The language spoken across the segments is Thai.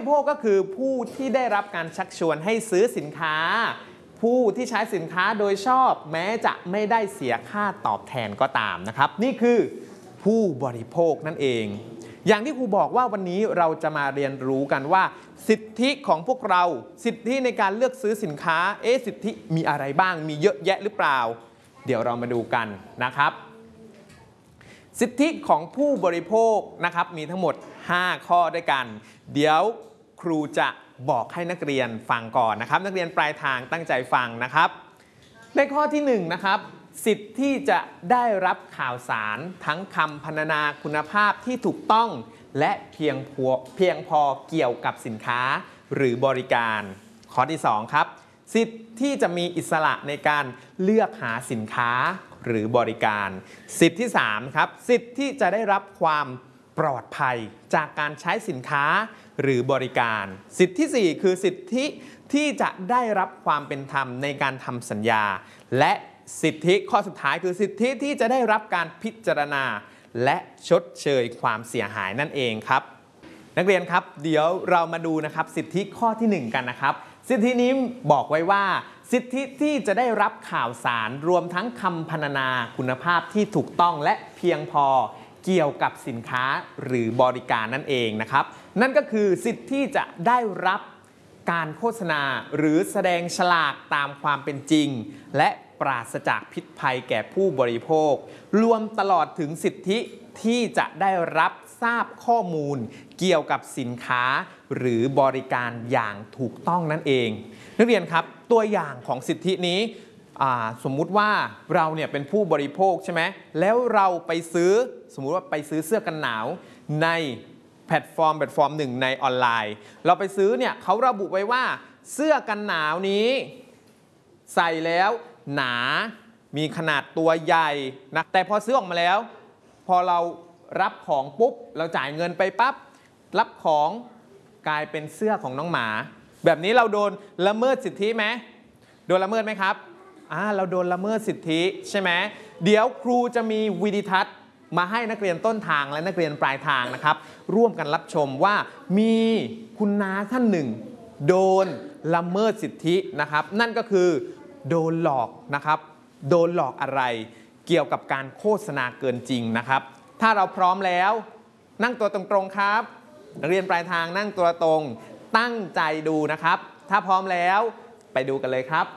ภคก็คือผู้ที่ได้รับการชักชวนให้ซื้อสินค้าผู้ที่ใช้สินค้าโดยชอบแม้จะไม่ได้เสียค่าตอบแทนก็ตามนะครับนี่คือผู้บริโภคนั่นเองอย่างที่ครูบอกว่าวันนี้เราจะมาเรียนรู้กันว่าสิทธิของพวกเราสิทธิในการเลือกซื้อสินค้าสิทธิมีอะไรบ้างมีเยอะแยะหรือเปล่าเดี๋ยวเรามาดูกันนะครับสิทธิของผู้บริโภคนะครับมีทั้งหมด5ข้อด้วยกันเดี๋ยวครูจะบอกให้นักเรียนฟังก่อนนะครับนักเรียนปลายทางตั้งใจฟังนะครับในข้อที่1นะครับสิทธิที่จะได้รับข่าวสารทั้งคำพรรณนาคุณภาพที่ถูกต้องและเพียงพอเกี่ยวกับสินค้าหรือบริการข้อที่2ครับสิทธิที่จะมีอิสระในการเลือกหาสินค้าหรือบริการสิทธิที่3ครับสิทธิที่จะได้รับความปลอดภัยจากการใช้สินค้าหรือบริการสิทธิที่4คือสิทธิที่จะได้รับความเป็นธรรมในการทำสัญญาและสิทธิข้อสุดท้ายคือสิทธิที่จะได้รับการพิจารณาและชดเชยความเสียหายนั่นเองครับนักเรียนครับเดี๋ยวเรามาดูนะครับสิทธิข้อที่1กันนะครับสิทธินี้บอกไว้ว่าสิทธิที่จะได้รับข่าวสารรวมทั้งคำพรรณนาคุณภาพที่ถูกต้องและเพียงพอเกี่ยวกับสินค้าหรือบริการนั่นเองนะครับนั่นก็คือสิทธิที่จะได้รับการโฆษณาหรือแสดงฉลากตามความเป็นจริงและปราศจากพิษภัยแก่ผู้บริโภครวมตลอดถึงสิทธิที่จะได้รับทราบข้อมูลเกี่ยวกับสินค้าหรือบริการอย่างถูกต้องนั่นเองนักเรียนครับตัวอย่างของสิทธินี้สมมุติว่าเราเนี่ยเป็นผู้บริโภคใช่ไหมแล้วเราไปซื้อสมมุติว่าไปซื้อเสื้อกันหนาวในแพลตฟอร์มหนึ่งในออนไลน์เราไปซื้อเนี่ยเขาระบุไว้ว่าเสื้อกันหนาวนี้ใส่แล้วหนามีขนาดตัวใหญ่นะแต่พอซื้อออกมาแล้วพอเรารับของปุ๊บเราจ่ายเงินไปปั๊บรับของกลายเป็นเสื้อของน้องหมาแบบนี้เราโดนละเมิดสิทธิไหมโดนละเมิดไหมครับเราโดนละเมิดสิทธิใช่ไหมเดี๋ยวครูจะมีวิดีทัศน์มาให้นักเรียนต้นทางและนักเรียนปลายทางนะครับร่วมกันรับชมว่ามีคุณน้าท่านหนึ่งโดนละเมิดสิทธินะครับนั่นก็คือโดนหลอกนะครับโดนหลอกอะไรเกี่ยวกับการโฆษณาเกินจริงนะครับถ้าเราพร้อมแล้วนั่งตัวตรงๆครับนักเรียนปลายทางนั่งตัวตรงตั้งใจดูนะครับถ้าพร้อมแล้วไปดูกันเลยครับ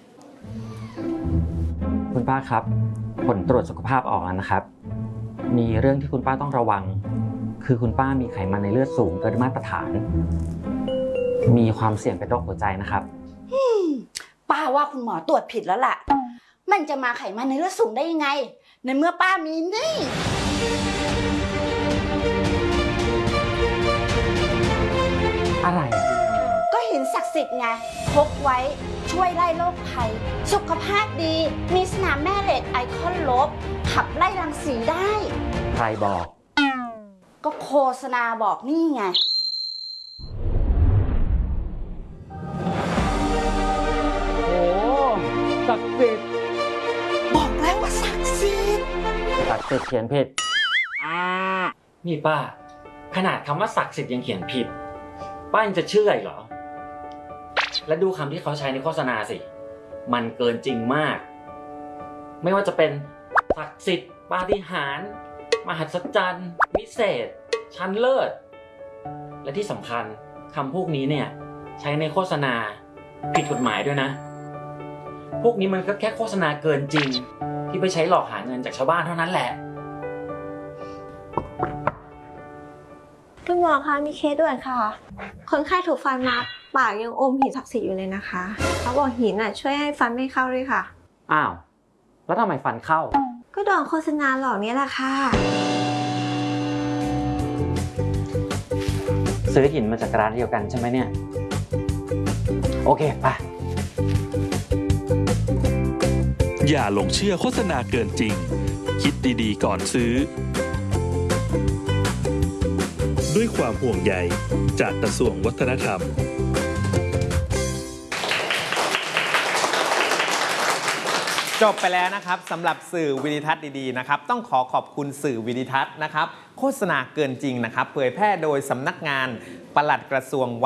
คุณป้าครับผลตรวจสุขภาพออกแล้วนะครับมีเรื่องที่คุณป้าต้องระวังคือคุณป้ามีไขมันในเลือดสูงเกินมาตรฐานมีความเสี่ยงเป็นโรคหัวใจนะครับป้าว่าคุณหมอตรวจผิดแล้วล่ะมันจะมาไขมันในเลือดสูงได้ยังไงในเมื่อป้ามีนี่อะไรก็หินศักดิ์สิทธิ์ไงพกไว้ช่วยไล่โรคภัยสุขภาพดีมีสนามแม่เหล็กไอคอนลบขับไล่รังสีได้ใครบอกก็โฆษณาบอกนี่ไงโอ้ศักดิ์สิทธิ์บอกแล้วว่าศักดิ์สิทธิ์ศักดิ์สิทธิ์เขียนผิดนี่ป้าขนาดคำว่าศักดิ์สิทธิ์ยังเขียนผิดป้ายังจะเชื่ออีกเหรอและดูคำที่เขาใช้ในโฆษณาสิมันเกินจริงมากไม่ว่าจะเป็นศักดิ์สิทธิ์ปาฏิหาริย์มหัศจรรย์วิเศษชั้นเลิศและที่สำคัญคำพวกนี้เนี่ยใช้ในโฆษณาผิดกฎหมายด้วยนะพวกนี้มันก็แค่โฆษณาเกินจริงที่ไปใช้หลอกหาเงินจากชาวบ้านเท่านั้นแหละคุณหมอคะมีเคสด่วนค่ะคนไข้ถูกฟันมาปากยังอมหินศักดิ์สิทธิ์อยู่เลยนะคะเขาบอกหินช่วยให้ฟันไม่เข้าด้วยค่ะอ้าวแล้วทำไมฟันเข้าก็โดนโฆษณาหลอกนี้แหละค่ะซื้อหินมาจากร้านเดียวกันใช่ไหมเนี่ยโอเคไปอย่าหลงเชื่อโฆษณาเกินจริงคิดดีๆก่อนซื้อด้วยความห่วงใยจากกระทรวงวัฒนธรรมจบไปแล้วนะครับสำหรับสื่อวิดิทัศน์ดีๆนะครับต้องขอบคุณสื่อวิดิทัศน์นะครับโฆษณาเกินจริงนะครับเผยแพร่โดยสำนักงานปลัดกระทรวง